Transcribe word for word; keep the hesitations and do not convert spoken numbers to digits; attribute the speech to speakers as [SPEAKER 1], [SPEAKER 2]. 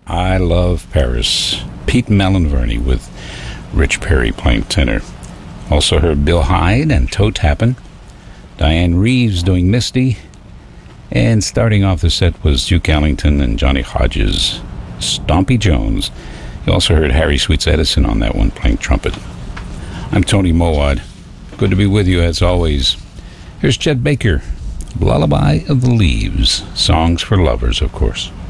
[SPEAKER 1] I Love Paris. Pete Malinverni with Rich Perry playing tenor. Also heard Bill Hyde and Toe Tappin'. Diane Reeves doing Misty. And starting off the set was Duke Ellington and Johnny Hodges. Stompy Jones. You also heard Harry Sweets Edison on that one playing trumpet. I'm Tony Mowat. Good to be with you as always. Here's Chet Baker. Lullaby of the Leaves. Songs for Lovers, of course.